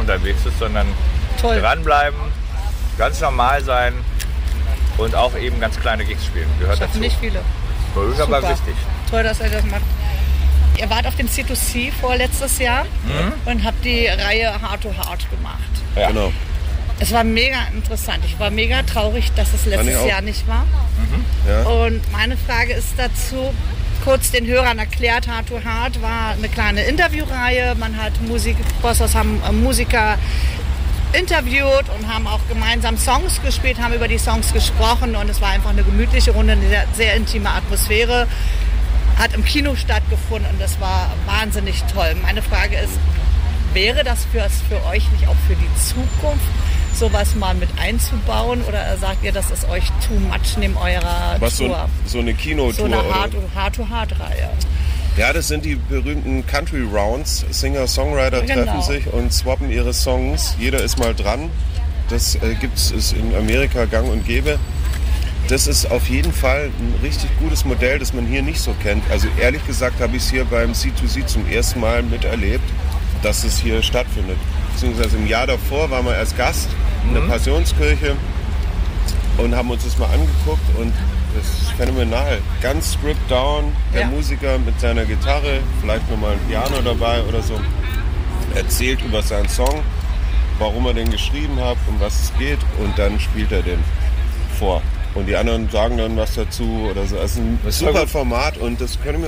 unterwegs ist, sondern dranbleiben, ganz normal sein und auch eben ganz kleine Gigs spielen. Gehört dazu. Nicht viele. Das ist aber wichtig. Toll, dass ihr das macht. Ihr wart auf dem C2C vorletztes Jahr und habt die Reihe Heart to Heart gemacht. Ja. Genau. Es war mega interessant. Ich war mega traurig, dass es letztes Jahr nicht war. Ja. Und meine Frage ist dazu, kurz den Hörern erklärt, Heart to Heart war eine kleine Interviewreihe. Man hat Bossos haben Musiker interviewt und haben auch gemeinsam Songs gespielt, haben über die Songs gesprochen und es war einfach eine gemütliche Runde, eine sehr, sehr intime Atmosphäre. Hat im Kino stattgefunden und das war wahnsinnig toll. Meine Frage ist, wäre das für euch nicht auch für die Zukunft, sowas mal mit einzubauen oder sagt ihr, das ist euch too much neben eurer Tour? So eine Kinotour? So eine Heart-to-Heart-Reihe. Ja, das sind die berühmten Country Rounds. Singer-Songwriter treffen sich und swappen ihre Songs. Jeder ist mal dran. Das gibt es in Amerika gang und gäbe. Das ist auf jeden Fall ein richtig gutes Modell, das man hier nicht so kennt. Also ehrlich gesagt habe ich es hier beim C2C zum ersten Mal miterlebt, dass es hier stattfindet. Beziehungsweise im Jahr davor waren wir als Gast in der Passionskirche und haben uns das mal angeguckt und das ist phänomenal. Ganz stripped down, der Musiker mit seiner Gitarre, vielleicht nochmal ein Piano dabei oder so, erzählt über seinen Song, warum er den geschrieben hat, um was es geht und dann spielt er den vor. Und die anderen sagen dann was dazu oder so. Also ein super Format und das könnte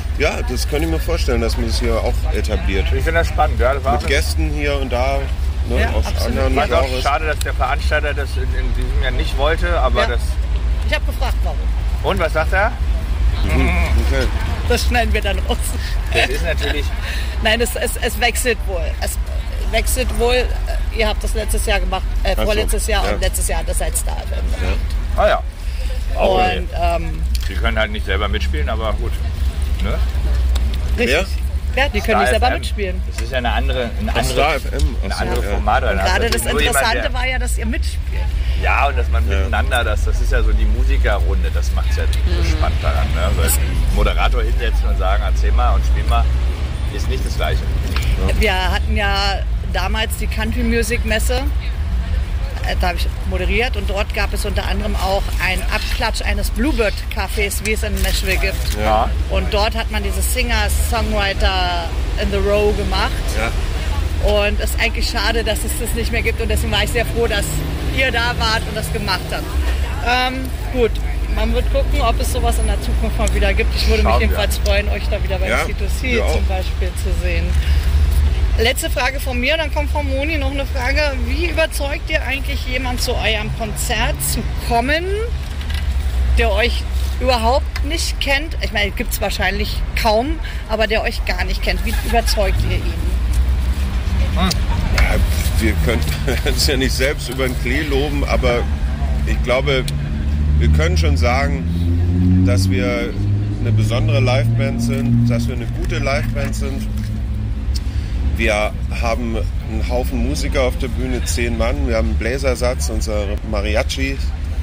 ich mir vorstellen, dass man es hier auch etabliert. Ich finde das spannend. Ja, das war mit Gästen hier und da, aus anderen Genres. Es ist schade, dass der Veranstalter das in diesem Jahr nicht wollte, aber das... Ich habe gefragt, warum. Und, was sagt er? Okay. Das schneiden wir dann raus. Das ist natürlich... Nein, es wechselt wohl. Es wechselt wohl. Ihr habt das letztes Jahr gemacht, vorletztes Jahr und letztes Jahr das als Star FM gemacht. Ah ja. Und, die können halt nicht selber mitspielen, aber gut. Ne? Richtig. Ja, die können nicht selber mitspielen. Das ist ja eine andere Format. Gerade das Interessante war ja, dass ihr mitspielt. Ja, und dass man miteinander, das ist ja so die Musikerrunde, das macht es ja so spannend daran. Ne? Also einen Moderator hinsetzen und sagen, erzähl mal und spiel mal, ist nicht das Gleiche. Ja. Wir hatten ja damals die Country Music Messe. Da habe ich moderiert und dort gab es unter anderem auch einen Abklatsch eines Bluebird Cafés, wie es in Nashville gibt. Ja. Und dort hat man diese Singer-Songwriter in the Row gemacht. Ja. Und es ist eigentlich schade, dass es das nicht mehr gibt. Und deswegen war ich sehr froh, dass ihr da wart und das gemacht habt. Gut, man wird gucken, ob es sowas in der Zukunft mal wieder gibt. Ich würde mich jedenfalls freuen, euch da wieder beim C2C zum Beispiel zu sehen. Letzte Frage von mir, dann kommt von Moni noch eine Frage. Wie überzeugt ihr eigentlich jemand zu eurem Konzert zu kommen, der euch überhaupt nicht kennt? Ich meine, gibt es wahrscheinlich kaum, aber der euch gar nicht kennt. Wie überzeugt ihr ihn? Ja, wir können es ja nicht selbst über den Klee loben, aber ich glaube, wir können schon sagen, dass wir eine besondere Liveband sind, dass wir eine gute Liveband sind. Wir haben einen Haufen Musiker auf der Bühne, 10 Mann. Wir haben einen Bläsersatz, unsere Mariachi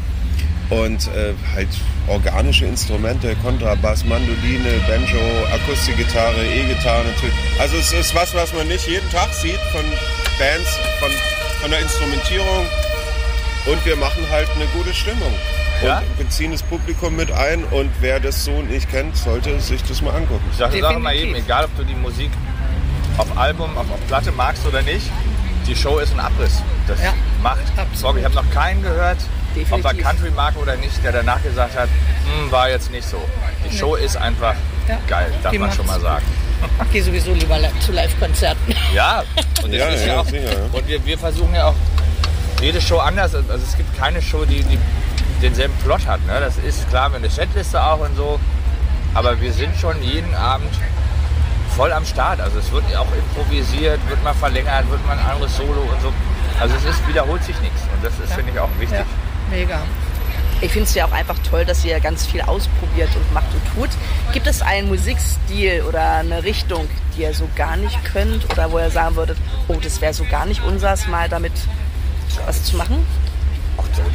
und halt organische Instrumente, Kontrabass, Mandoline, Banjo, Akustikgitarre, E-Gitarre natürlich. Also es ist was man nicht jeden Tag sieht von Bands, von der Instrumentierung. Und wir machen halt eine gute Stimmung. Und wir ziehen das Publikum mit ein und wer das so nicht kennt, sollte sich das mal angucken. Ich sage mal eben, egal ob du die Musik auf Album, auf Platte magst oder nicht, die Show ist ein Abriss. Das macht Sorge. Ich habe noch keinen gehört, ob er Country mag oder nicht, der danach gesagt hat, war jetzt nicht so. Die Show ist einfach geil, darf man schon mal sagen. Ich gehe sowieso lieber zu Live-Konzerten. Ja, und, das ist auch, und wir versuchen ja auch jede Show anders. Also es gibt keine Show, die denselben Plot hat. Ne? Das ist klar, mit der Setliste auch und so. Aber wir sind schon jeden Abend voll am Start. Also es wird auch improvisiert, wird mal verlängert, wird mal ein anderes Solo und so. Also wiederholt sich nichts. Und das ist, finde ich, auch wichtig. Ja, mega. Ich finde es ja auch einfach toll, dass ihr ganz viel ausprobiert und macht und tut. Gibt es einen Musikstil oder eine Richtung, die ihr so gar nicht könnt oder wo ihr sagen würdet, oh, das wäre so gar nicht unsers, mal damit was zu machen? Ach,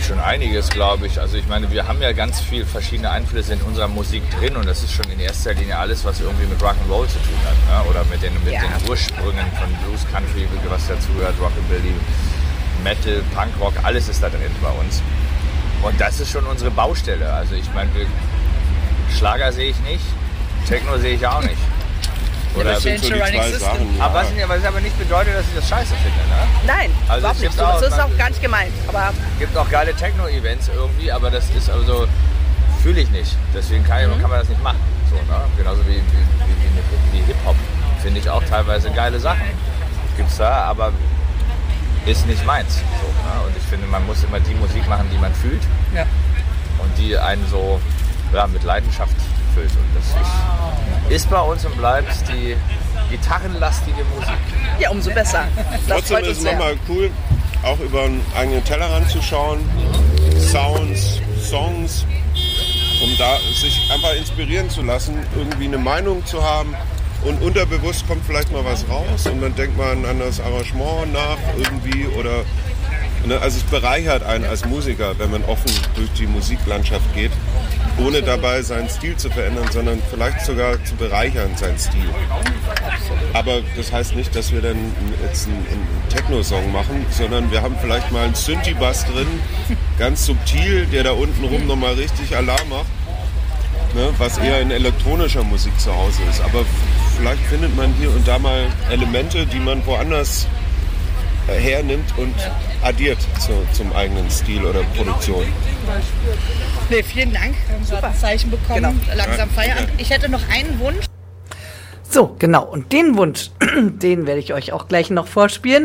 gibt schon einiges, glaube ich. Also ich meine, wir haben ja ganz viel verschiedene Einflüsse in unserer Musik drin und das ist schon in erster Linie alles, was irgendwie mit Rock'n'Roll zu tun hat. Ne? Oder mit den Ursprüngen von Blues, Country, was dazugehört, Rockabilly, Metal, Punkrock, alles ist da drin bei uns. Und das ist schon unsere Baustelle. Also ich meine, Schlager sehe ich nicht, Techno sehe ich auch nicht. Oder das sind so die zwei Sachen. Ja. Aber was aber nicht bedeutet, dass ich das scheiße finde, ne? Nein, also überhaupt nicht. So, das ist auch gar nicht gemeint. Aber es gibt auch geile Techno-Events irgendwie, aber das ist also, fühle ich nicht. Deswegen kann man das nicht machen. So, ne? Genauso wie Hip-Hop finde ich auch teilweise geile Sachen. Gibt's da, aber ist nicht meins. So, ne? Und ich finde, man muss immer die Musik machen, die man fühlt. Ja. Und die einen so mit Leidenschaft füllt. Und das ist bei uns und bleibt die gitarrenlastige Musik. Ja, umso besser. Trotzdem ist es nochmal cool, auch über einen eigenen Tellerrand zu schauen. Sounds, Songs, um da sich einfach inspirieren zu lassen, irgendwie eine Meinung zu haben. Und unterbewusst kommt vielleicht mal was raus und dann denkt man an das Arrangement nach irgendwie oder... Also es bereichert einen als Musiker, wenn man offen durch die Musiklandschaft geht, ohne dabei seinen Stil zu verändern, sondern vielleicht sogar zu bereichern, seinen Stil. Aber das heißt nicht, dass wir dann jetzt einen Techno-Song machen, sondern wir haben vielleicht mal einen Synthi-Bass drin, ganz subtil, der da unten rum nochmal richtig Alarm macht, ne, was eher in elektronischer Musik zu Hause ist. Aber vielleicht findet man hier und da mal Elemente, die man woanders hernimmt und addiert zum eigenen Stil oder Produktion. Nee, vielen Dank. Wir haben ein Zeichen bekommen. Genau. Langsam Feierabend. Ich hätte noch einen Wunsch. So, genau. Und den Wunsch, den werde ich euch auch gleich noch vorspielen,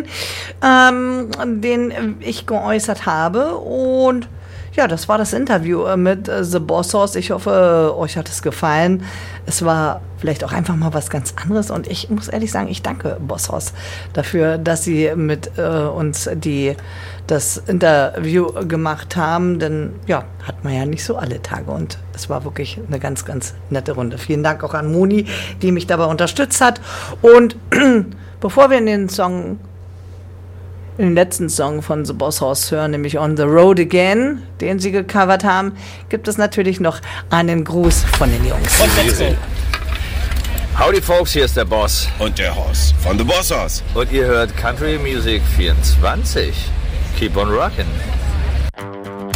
den ich geäußert habe. Und ja, das war das Interview mit The Bossos. Ich hoffe, euch hat es gefallen. Es war vielleicht auch einfach mal was ganz anderes. Und ich muss ehrlich sagen, ich danke Bossos dafür, dass sie mit uns das Interview gemacht haben. Denn ja, hat man ja nicht so alle Tage. Und es war wirklich eine ganz, ganz nette Runde. Vielen Dank auch an Moni, die mich dabei unterstützt hat. Und bevor wir in den letzten Song von The Bossos hören, nämlich On the Road Again, den sie gecovert haben, gibt es natürlich noch einen Gruß von den Jungs. Und let's go. Howdy folks, hier ist der Boss. Und der Horst von The Bossos. Und ihr hört Country Music 24. Keep on rockin'.